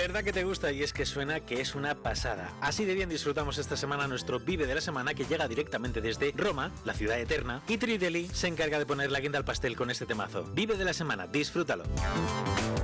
¿Verdad que te gusta? Y es que suena que es una pasada. Así de bien disfrutamos esta semana nuestro Vive de la Semana, que llega directamente desde Roma, la ciudad eterna, y Trideli se encarga de poner la guinda al pastel con este temazo. Vive de la Semana, disfrútalo.